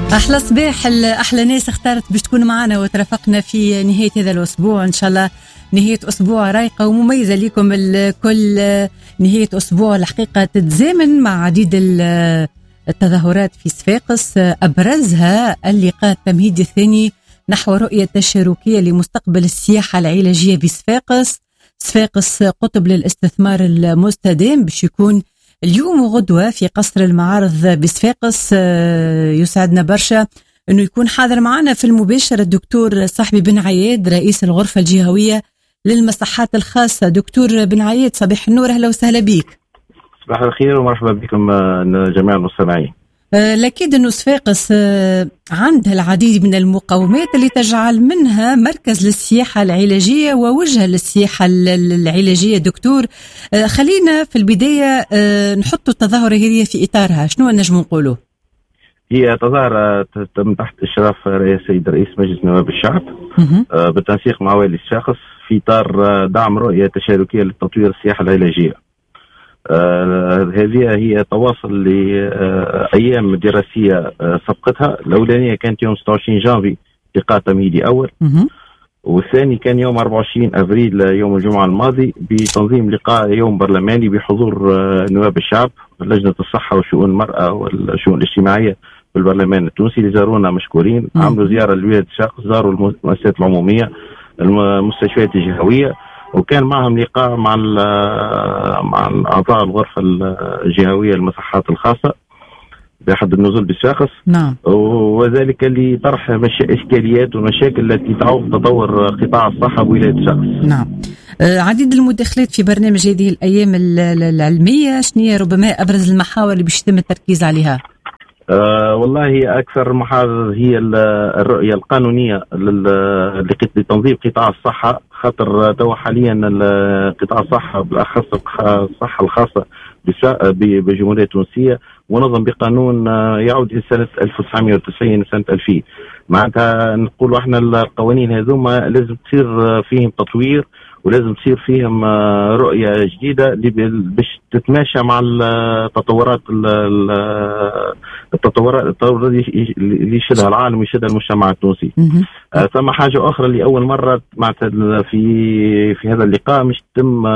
أحلى صباح، أحلى ناس اختارت باش تكون معنا وترافقنا في نهاية هذا الأسبوع. إن شاء الله نهاية أسبوع رايقة ومميزة لكم الكل. نهاية أسبوع الحقيقة تتزامن مع عديد التظاهرات في صفاقس، أبرزها اللقاء التمهيدي الثاني نحو رؤية تشاركية لمستقبل السياحة العلاجية بصفاقس. صفاقس قطب للاستثمار المستدام باش يكون اليوم وغدوة في قصر المعارض بصفاقس. يسعدنا برشا أنه يكون حاضر معنا في المباشر الدكتور صاحبي بن عياد، رئيس الغرفة الجهوية للمصحات الخاصة. دكتور بن عياد صباح النور، أهلا وسهلا بك. صباح الخير ومرحبا بكم جميع المستمعين. أكيد أنه صفاقس عندها العديد من المقومات اللي تجعل منها مركز للسياحة العلاجية ووجهة للسياحة العلاجية. دكتور، خلينا في البداية نحط التظاهرة هذه في إطارها، شنو نجم نقوله؟ هي تظاهرة تم تحت إشراف السيد رئيس مجلس نواب الشعب بالتنسيق مع والي صفاقس في إطار دعم رؤية تشاركية لتطوير السياحة العلاجية. هذه هي تواصل لأيام دراسية سبقتها. الأولانية كانت يوم 26 جانفي لقاء تمهيدي أول، والثاني كان يوم 24 أبريل يوم الجمعة الماضي بتنظيم لقاء يوم برلماني بحضور نواب الشعب، لجنة الصحة وشؤون المرأة والشؤون الاجتماعية في البرلمان التونسي اللي زارونا مشكورين. عملوا زيارة لولاية صفاقس، زاروا المؤسسات العمومية، المستشفيات الجهوية، وكان معهم لقاء مع أعضاء الغرفة الجهوية للمصحات الخاصة بأحد النزول بصفاقس. نعم. وذلك لطرح إشكاليات والمشاكل التي تعوق تطور قطاع الصحة بولاية صفاقس. نعم. عديد المداخلات في برنامج هذه الأيام العلمية، شنو ربما أبرز المحاور اللي باش يتم التركيز عليها؟ والله أكثر محاور هي الرؤية القانونية لتنظيم قطاع الصحة، خاطر توا حاليا قطاع الصحة بالأخص الصحة الخاصة بجمهورية تونسية ونظم بقانون يعود إلى سنة 1990 سنة 2000. معناتها نقولوا احنا القوانين هذوما لازم تصير فيهم تطوير ولازم تصير فيهم رؤية جديدة باش تتماشى مع التطورات اللي يشهدها العالم ويشهدها المجتمع التونسي. ثم حاجة أخرى اللي أول مرة في هذا اللقاء مش تم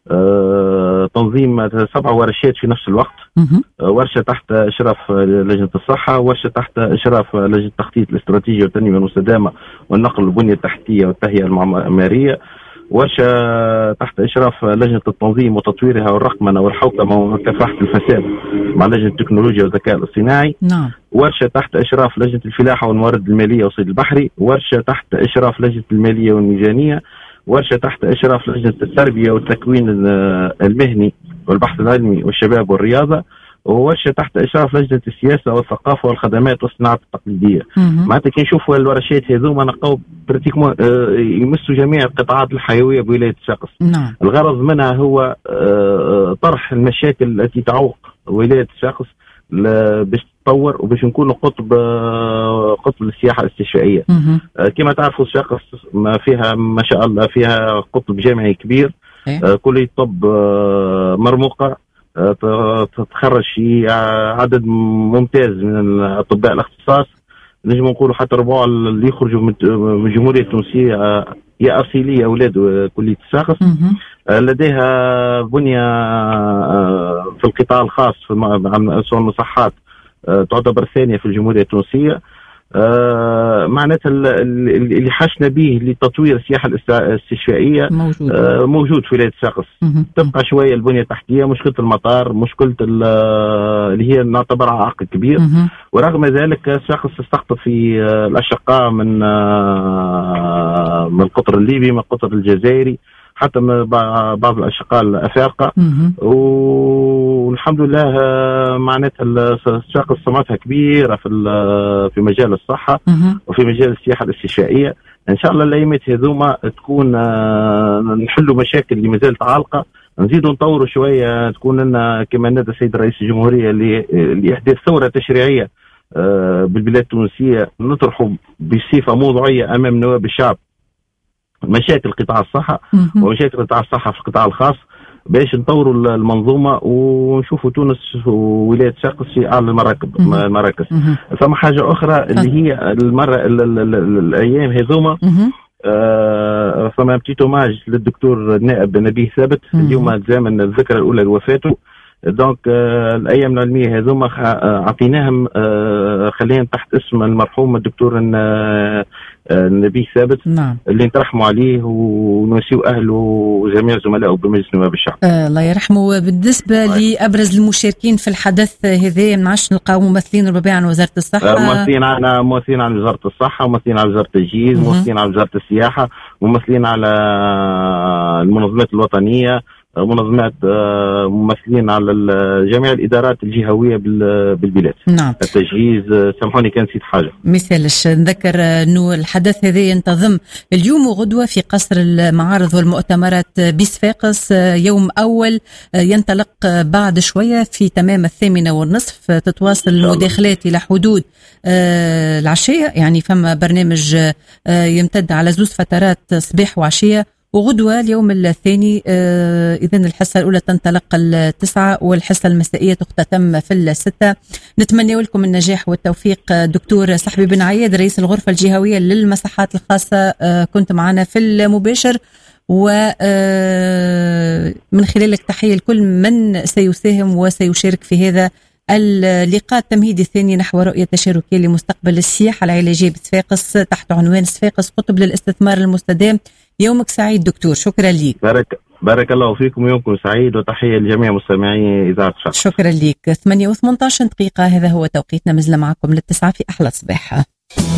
تنظيم 7 ورشات في نفس الوقت. ورشة تحت إشراف لجنة الصحة، ورشة تحت إشراف لجنة التخطيط الاستراتيجي والتنمية المستدامة والنقل البنية التحتية والتهيئة المعمارية، ورشة تحت إشراف لجنة التنظيم وتطويرها والرقمنة والحوكمة ومكافحة الفساد مع لجنة التكنولوجيا والذكاء الاصطناعي. نعم. ورشة تحت إشراف لجنة الفلاحة والموارد المالية والصيد البحري، ورشة تحت إشراف لجنة المالية والميزانية، ورشة تحت إشراف لجنة التربية والتكوين المهني والبحث العلمي والشباب والرياضة، وورشة تحت إشراف لجنة السياسة والثقافة والخدمات والصناعة التقليدية. معناتها كي نشوفوا الورشات هذوما نلقاو براتيكمون يمسوا جميع القطاعات الحيوية بولاية صفاقس. نعم. الغرض منها هو طرح المشاكل التي تعوق ولاية صفاقس باش تطور وباش نكونوا قطب السياحة الاستشفائية. كما تعرفوا صفاقس ما فيها ما شاء الله فيها قطب جامعي كبير، كلية طب مرموقة، تتخرج في عدد ممتاز من أطباء الاختصاص. نجم نقولوا حتى ربع اللي يخرجوا من الجمهورية التونسية يا أصيلية أولاد كلية صفاقس. لديها بنية في القطاع الخاص عن المصحات تعتبر ثانية في الجمهورية التونسية. معناتها اللي حشنا به لتطوير السياحة الاستشفائية موجود في ولاية صفاقس. تبقى شوية البنية التحتية، مشكلة المطار، مشكلة اللي هي نعتبرها عائق كبير. ورغم ذلك صفاقس تستقطب في الأشقاء من القطر الليبي، من القطر الجزائري، حتى من بعض الأشقاء الأفارقة. والحمد لله معناتها صفاقس سمعتها كبيرة في مجال الصحة وفي مجال السياحة الاستشفائية. إن شاء الله الأيامات هذوما تكون نحلوا مشاكل اللي مازالت عالقة، نزيدوا نطوروا شوية، تكون لنا كما نادى السيد رئيس الجمهورية لإحداث ثورة تشريعية بالبلاد التونسية، نطرحوا بصفة موضوعية أمام نواب الشعب مشاكل قطاع الصحة ومشاكل قطاع الصحة في القطاع الخاص. باش نطوروا المنظومه ونشوفوا تونس وولايه صفاقس في اعلى المراكز. فما حاجه اخرى اللي هي الايام هذوما فما بتيت اوماج للدكتور النائب نبيه ثابت. اليوم تزامن الذكرى الاولى لوفاته. دونك الايام العلميه هذوما اعطيناهم خلينا تحت اسم المرحوم الدكتور نبيه ثابت. نعم. اللي نترحموا عليه ونواسيو اهله وجميع زملائه بمجلس نواب الشعب. الله يرحمه. بالنسبه لابرز المشاركين في الحدث هذا ما عادش نلقاو ممثلين ربما عن وزاره الصحه. ممثلين عن وزاره الصحه، ممثلين عن وزاره التجهيز، ممثلين عن وزاره السياحه، ممثلين على المنظمات الوطنيه، منظمات، ممثلين على جميع الإدارات الجهوية بالبلاد. نعم. التجهيز. سامحوني كان نسيت حاجة. مثالش نذكر أنه الحدث هذا ينتظم اليوم وغدوة في قصر المعارض والمؤتمرات بصفاقس. يوم أول ينطلق بعد شوية في تمام 8:30. تتواصل المداخلات إلى حدود العشية، يعني فما برنامج يمتد على 2 فترات صباح وعشية. وغدوة اليوم الثاني إذن الحصة الأولى تنطلق 9 والحصة المسائية تختتم في 6. نتمنى لكم النجاح والتوفيق. دكتور صاحبي بن عياد رئيس الغرفة الجهوية للمساحات الخاصة كنت معنا في المباشر، ومن خلالك تحية لكل من سيساهم وسيشارك في هذا اللقاء التمهيدي الثاني نحو رؤية تشاركية لمستقبل السياحة العلاجية بصفاقس تحت عنوان صفاقس قطب للاستثمار المستدام. يومك سعيد دكتور، شكرا لك. بارك الله فيكم، يومكم سعيد، وتحية لجميع مستمعي إذاعة الشرق. شكرا لك. 8:18 دقيقة هذا هو توقيتنا، مازلنا معكم للتسعة في أحلى صباح.